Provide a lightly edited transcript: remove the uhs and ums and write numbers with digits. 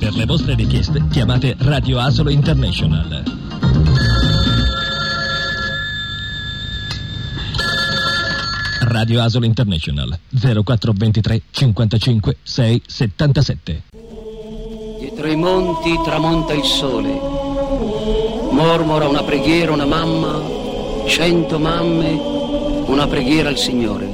Per le vostre richieste chiamate Radio Asolo International. Radio Asolo International 0423 55 6 77. Dietro i monti tramonta il sole, mormora una preghiera una mamma, 100 mamme, una preghiera al Signore.